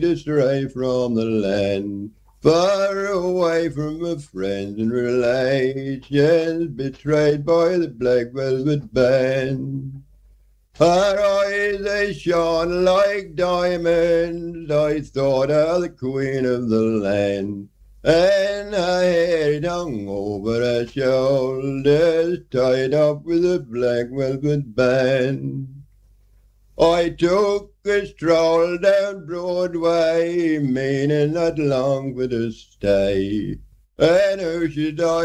astray from the land, far away from my friends and relations, betrayed by the Black Velvet Band. Her eyes, they shone like diamonds, I thought her the queen of the land. And her hair hung over her shoulders, tied up with a black velvet band. I took a stroll down Broadway, meaning not long for to stay. And who should I